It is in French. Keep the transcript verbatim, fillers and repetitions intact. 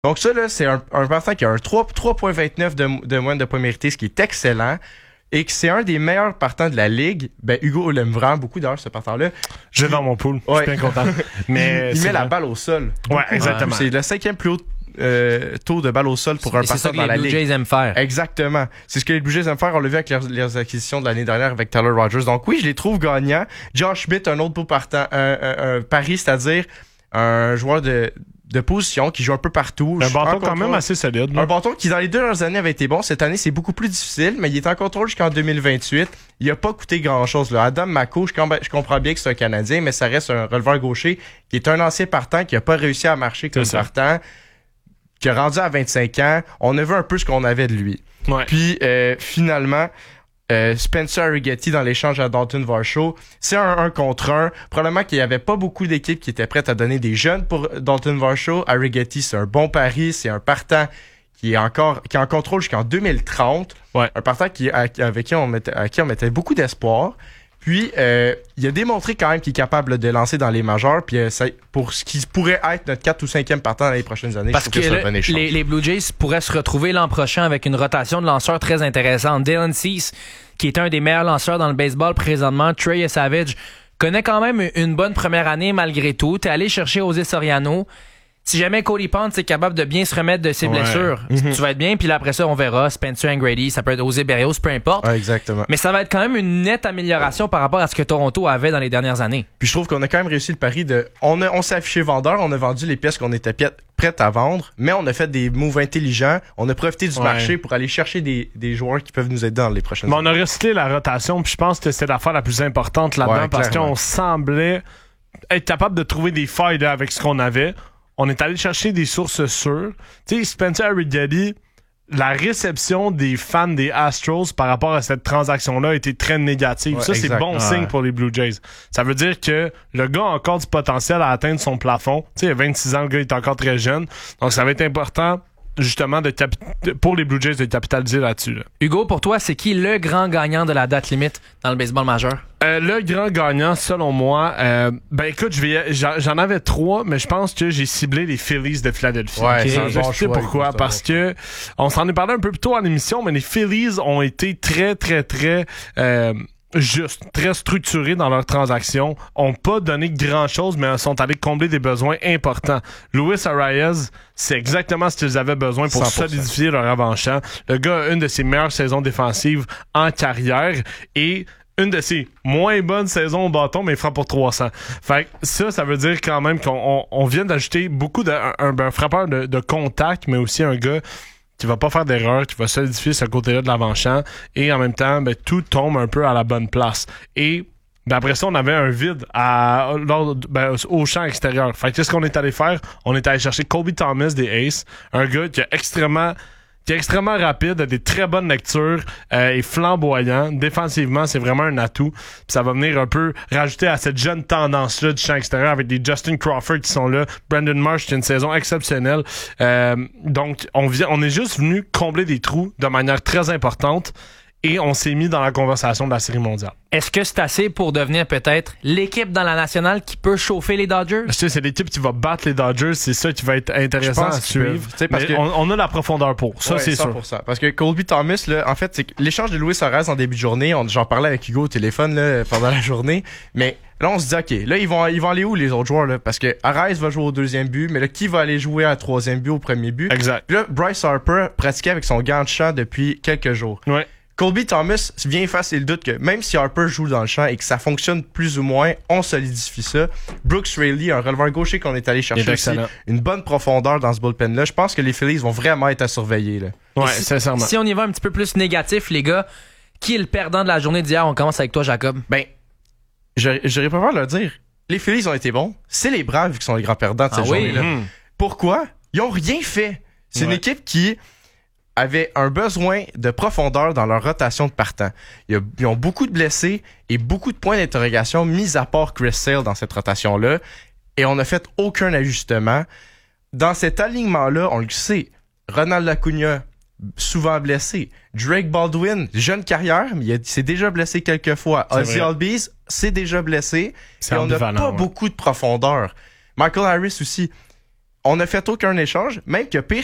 Donc ça, là, c'est un, un partant qui a un trois virgule vingt-neuf de, de moyenne de points mérités, ce qui est excellent. Et que c'est un des meilleurs partants de la ligue. Ben, Hugo l'aime vraiment beaucoup, d'ailleurs, ce partant-là. J'ai dans mon pool. Ouais. Je suis bien content. Mais il met vrai. la balle au sol. Ouais, exactement. C'est le cinquième plus haut euh, taux de balle au sol pour un partant dans la ligue. C'est ça que les Blue Jays aiment faire. Exactement. C'est ce que les Blue Jays aiment faire. On l'a vu avec leurs, leurs acquisitions de l'année dernière avec Tyler Rogers. Donc oui, je les trouve gagnants. Josh Schmidt, un autre beau partant, un, un, un pari, c'est-à-dire un joueur de... de position, qui joue un peu partout. Un bâton quand même assez solide. Là. Un bâton qui, dans les deux dernières années, avait été bon. Cette année, c'est beaucoup plus difficile, mais il est en contrôle jusqu'en deux mille vingt-huit. Il a pas coûté grand-chose. Là. Adam Mako, je, je comprends bien que c'est un Canadien, mais ça reste un releveur gaucher qui est un ancien partant qui a pas réussi à marcher comme partant, qui a rendu à vingt-cinq ans. On a vu un peu ce qu'on avait de lui. Ouais. Puis, euh, finalement... Euh, Spencer Arrighetti dans l'échange à Dalton Varsho, c'est un un contre un. Probablement qu'il n'y avait pas beaucoup d'équipes qui étaient prêtes à donner des jeunes pour Dalton Varsho. Arrighetti, c'est un bon pari, c'est un partant qui est encore qui est en contrôle jusqu'en deux mille trente. Ouais. Un partant qui avec qui on mettait à qui on mettait beaucoup d'espoir. Puis euh, il a démontré quand même qu'il est capable de lancer dans les majeurs. Puis euh, ça, pour ce qui pourrait être notre quatre ou cinquième partant dans les prochaines années. Parce que, que le, les, les Blue Jays pourraient se retrouver l'an prochain avec une rotation de lanceurs très intéressante. Dylan Cease, qui est un des meilleurs lanceurs dans le baseball présentement. Trey Savage connaît quand même une bonne première année malgré tout. T'es allé chercher José Soriano. Si jamais Cody Ponce est capable de bien se remettre de ses ouais. blessures, mm-hmm. tu vas être bien. Puis là, après ça, on verra. Spencer Angrady, ça peut être José Berrios, peu importe. Ouais, exactement. Mais ça va être quand même une nette amélioration par rapport à ce que Toronto avait dans les dernières années. Puis je trouve qu'on a quand même réussi le pari de... On, a, on s'est affiché vendeur, on a vendu les pièces qu'on était prêts à vendre, mais on a fait des moves intelligents. On a profité du ouais. marché pour aller chercher des, des joueurs qui peuvent nous aider dans les prochaines mais années. On a recyclé la rotation, puis je pense que c'est l'affaire la plus importante là-dedans, ouais, parce qu'on semblait être capable de trouver des failles là, avec ce qu'on avait. On est allé chercher des sources sûres. Tu sais, Spencer Arrighetti, la réception des fans des Astros par rapport à cette transaction-là a été très négative. Ouais, ça, exact. C'est bon ouais. signe pour les Blue Jays. Ça veut dire que le gars a encore du potentiel à atteindre son plafond. Tu sais, il a vingt-six ans, le gars est encore très jeune. Donc, ça va être important, justement, de capi- pour les Blue Jays de capitaliser là-dessus. Là. Hugo, pour toi, c'est qui le grand gagnant de la date limite dans le baseball majeur? Euh, le grand gagnant, selon moi, euh, ben écoute, je vais, j'en, j'en avais trois, mais je pense que j'ai ciblé les Phillies de Philadelphie. Ouais, okay. c'est un je bon sais choix, pourquoi, parce que on s'en est parlé un peu plus tôt à l'émission, mais les Phillies ont été très, très, très euh, juste, très structurés dans leurs transactions, ont pas donné grand-chose, mais sont allés combler des besoins importants. Luis Arraez, c'est exactement ce qu'ils avaient besoin pour cent pour cent solidifier leur avant-champ. Le gars a une de ses meilleures saisons défensives en carrière et une de ses moins bonnes saisons au bâton, mais il frappe pour trois cents. Fait que ça, ça veut dire quand même qu'on on, on vient d'ajouter beaucoup de un, un, un frappeur de, de contact, mais aussi un gars qui va pas faire d'erreur, qui va solidifier ce côté-là de l'avant-champ, et en même temps, ben, tout tombe un peu à la bonne place. Et ben après ça, on avait un vide à, lors, ben, au champ extérieur. Fait que qu'est-ce qu'on est allé faire? On est allé chercher Colby Thomas des Aces, un gars qui a extrêmement qui est extrêmement rapide, a des très bonnes lectures euh, et flamboyant. Défensivement, c'est vraiment un atout. Puis ça va venir un peu rajouter à cette jeune tendance-là du champ extérieur avec des Justin Crawford qui sont là, Brandon Marsh qui a une saison exceptionnelle. Euh, donc, on vient, on est juste venu combler des trous de manière très importante et on s'est mis dans la conversation de la Série mondiale. Est-ce que c'est assez pour devenir peut-être l'équipe dans la nationale qui peut chauffer les Dodgers? Tu sais, c'est l'équipe qui va battre les Dodgers, c'est ça qui va être intéressant à suivre. Parce que on, on a la profondeur pour. Ça, ouais, c'est sûr. Parce que Colby Thomas, là, en fait, c'est que l'échange de Luis Arraez en début de journée, on, j'en parlais avec Hugo au téléphone là, pendant la journée, mais là, on se dit, OK, là, ils vont, ils vont aller où, les autres joueurs? Là? Parce que Arraez va jouer au deuxième but, mais là, qui va aller jouer à troisième but, au premier but? Exact. Puis là, Bryce Harper pratiquait avec son gant de champ depuis quelques jours. Ouais. Colby Thomas vient effacer le doute que même si Harper joue dans le champ et que ça fonctionne plus ou moins, on solidifie ça. Brooks Raley, un releveur gaucher qu'on est allé chercher aussi, une bonne profondeur dans ce bullpen-là. Je pense que les Phillies vont vraiment être à surveiller. Là. Ouais, si, sincèrement. Si on y va un petit peu plus négatif, les gars, qui est le perdant de la journée d'hier? On commence avec toi, Jacob. Ben, j'aurais pas peur de le dire. Les Phillies ont été bons. C'est les Braves qui sont les grands perdants de cette ah oui? journée-là. Mmh. Pourquoi? Ils ont rien fait. C'est ouais. une équipe qui avaient un besoin de profondeur dans leur rotation de partants. Ils ont beaucoup de blessés et beaucoup de points d'interrogation, mis à part Chris Sale dans cette rotation-là, et on n'a fait aucun ajustement. Dans cet alignement-là, on le sait, Ronald Acuna, souvent blessé. Drake Baldwin, jeune carrière, mais il s'est déjà blessé quelques fois. C'est Ozzy Albies, c'est déjà blessé. C'est et on n'a pas ouais. beaucoup de profondeur. Michael Harris aussi. on n'a fait aucun échange, même que pire